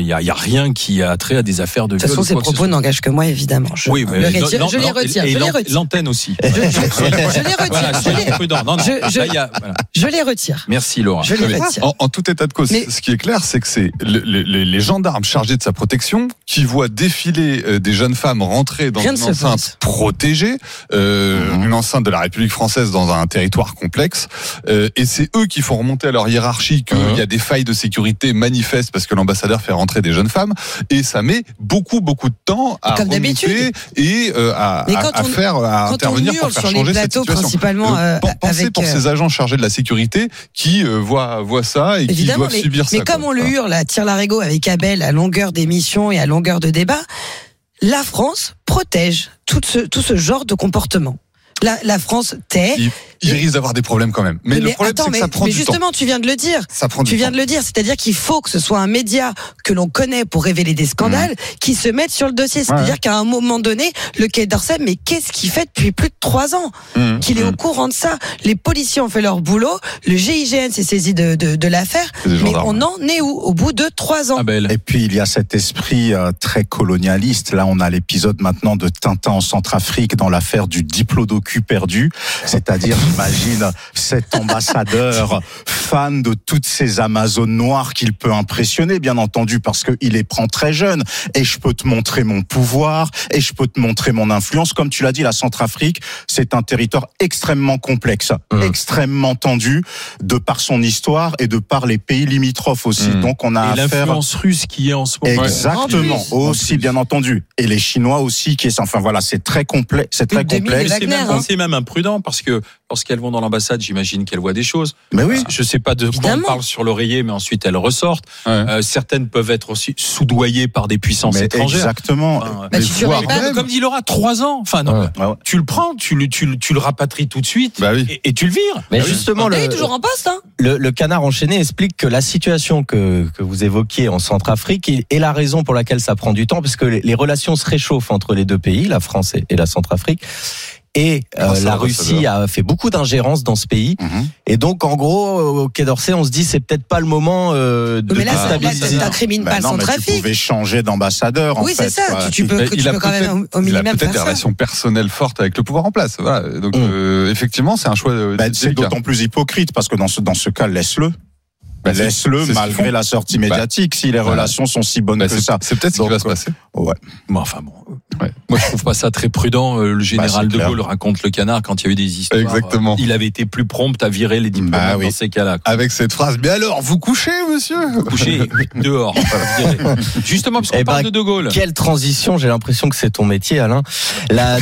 il y a rien qui a trait à des affaires de viol. De toute façon, ces propos n'engagent que moi, évidemment. Je les retire. L'antenne aussi. Je les retire. Je les retire. Merci Laura. Je les retire. En tout état de cause, ce qui est clair, c'est que c'est les gendarmes chargés de sa protection qui voient défiler des jeunes femmes rentrer dans une enceinte protégée, une enceinte de la République française dans un territoire complexe, et c'est eux qui font remonter à leur hiérarchie qu'il y a des failles de sécurité manifestes parce que l'ambassadeur fait rentrer des jeunes femmes, et ça met beaucoup de temps à remonter et à intervenir pour faire changer cette situation. Principalement pensez pour ces agents chargés de la sécurité qui voient ça et qui doivent subir ça. Mais comme on le hurle à tire-larigot avec Abel à longueur d'émission et à longueur de débat, la France protège tout ce genre de comportement. La France tait. Il risque d'avoir des problèmes quand même. Mais le problème, c'est que ça prend du temps. Mais justement, tu viens de le dire. C'est-à-dire qu'il faut que ce soit un média que l'on connaît pour révéler des scandales qui se mette sur le dossier. C'est-à-dire qu'à un moment donné, le Quai d'Orsay, mais qu'est-ce qu'il fait depuis plus de 3 ans qu'il est au courant de ça? Les policiers ont fait leur boulot, le GIGN s'est saisi de l'affaire, mais on en est où au bout de 3 ans? Et puis il y a cet esprit très colonialiste. Là, on a l'épisode maintenant de Tintin en Centrafrique dans l'affaire du diplodocus perdu, c'est-à-dire imagine cet ambassadeur fan de toutes ces Amazones noires qu'il peut impressionner, bien entendu, parce qu'il les prend très jeunes. Et je peux te montrer mon pouvoir, et je peux te montrer mon influence. Comme tu l'as dit, la Centrafrique, c'est un territoire extrêmement complexe, extrêmement tendu, de par son histoire et de par les pays limitrophes aussi. Donc on a affaire... l'influence russe qui est en ce moment. Exactement, aussi bien entendu. Et les Chinois aussi, c'est très complexe. C'est très complexe. C'est même imprudent parce que lorsqu'elles vont dans l'ambassade, j'imagine qu'elles voient des choses. Mais oui. Je sais pas de quoi on parle sur l'oreiller, mais ensuite elles ressortent. Certaines peuvent être aussi soudoyées par des puissances étrangères. Exactement. Comme dit Laura, 3 ans. Tu le prends, tu le rapatries tout de suite et tu le vires. Mais justement, il est toujours en poste. Le Canard enchaîné explique que la situation que vous évoquiez en Centrafrique est la raison pour laquelle ça prend du temps, parce que les relations se réchauffent entre les deux pays, la France et la Centrafrique. Et la Russie a fait beaucoup d'ingérence dans ce pays. Et donc, en gros, au Quai d'Orsay, on se dit c'est peut-être pas le moment de déstabiliser. Mais là, t'incrimines pas le Centrafrique. Tu pouvais changer d'ambassadeur. Oui, c'est ça. Tu peux quand même au minimum faire ça. Il a peut-être des relations personnelles fortes avec le pouvoir en place. Voilà. Donc, effectivement, c'est un choix. C'est d'autant plus hypocrite parce que dans ce cas, laisse-le. Laisse-le malgré la sortie médiatique si les relations sont si bonnes que ça. C'est peut-être ce qui va se passer. Ouais. Bon, enfin bon. Moi, je trouve pas ça très prudent. Le général de Gaulle raconte le Canard quand il y a eu des histoires. Exactement. Il avait été plus prompt à virer les diplomates dans ces cas-là. Avec cette phrase, mais alors, vous couchez, monsieur? Vous couchez dehors. Justement, parce qu'on parle de Gaulle. Quelle transition, j'ai l'impression que c'est ton métier, Alain. La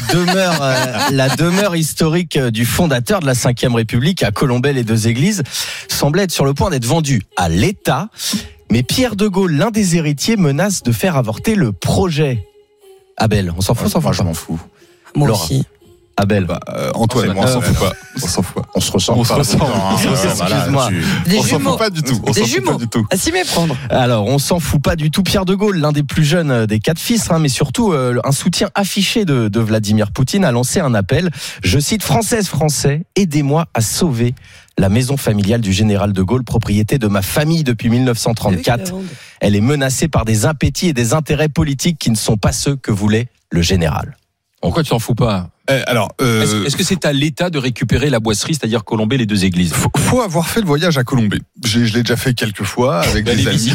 demeure historique du fondateur de la Ve République à Colombey-les-Deux-Églises semblait être sur le point d'être vendue à l'État. Mais Pierre de Gaulle, l'un des héritiers, menace de faire avorter le projet. Abel, on s'en fout, Moi, je m'en fous. Moi Laura. aussi. Abel. Antoine, on s'en fout pas. On se ressent pas. Excuse-moi. On s'en fout pas du tout. Des jumeaux. À s'y méprendre. Alors, on s'en fout pas du tout. Pierre de Gaulle, l'un des plus jeunes des 4 fils, mais surtout un soutien affiché de Vladimir Poutine, a lancé un appel. Je cite: Françaises, Français, aidez-moi à sauver la maison familiale du général de Gaulle, propriété de ma famille depuis 1934. Elle est menacée par des impétis et des intérêts politiques qui ne sont pas ceux que voulait le général. Pourquoi tu t'en fous pas? Est-ce que c'est à l'État de récupérer la boisserie, c'est-à-dire Colombey-les-Deux-Églises? Faut avoir fait le voyage à Colombey. Je l'ai déjà fait quelques fois avec des amis.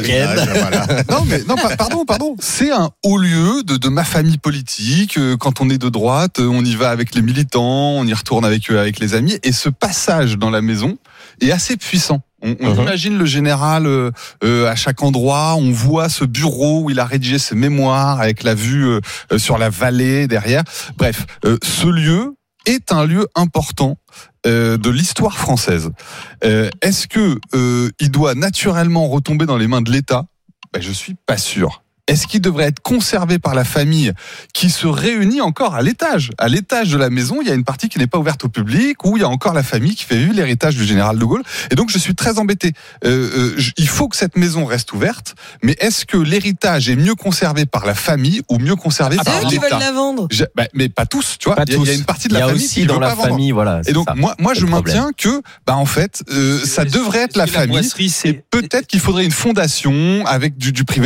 Pardon. C'est un haut lieu de ma famille politique. Quand on est de droite, on y va avec les militants, on y retourne avec les amis. Et ce passage dans la maison est assez puissant. On imagine le général à chaque endroit, on voit ce bureau où il a rédigé ses mémoires avec la vue sur la vallée derrière. Bref, ce lieu est un lieu important de l'histoire française. Est-ce que il doit naturellement retomber dans les mains de l'État? Je suis pas sûr. Est-ce qu'il devrait être conservé par la famille qui se réunit encore à l'étage? À l'étage de la maison, il y a une partie qui n'est pas ouverte au public, où il y a encore la famille qui fait vivre l'héritage du général de Gaulle. Et donc, je suis très embêté. Il faut que cette maison reste ouverte, mais est-ce que l'héritage est mieux conservé par la famille ou mieux conservé par l'État? Qui veulent la vendre. Mais pas tous, tu vois. Il y a une partie de la famille qui veut pas vendre. Voilà, et donc, moi, je maintiens que, en fait, ça devrait être la famille. Et peut-être qu'il faudrait une fondation avec du privé.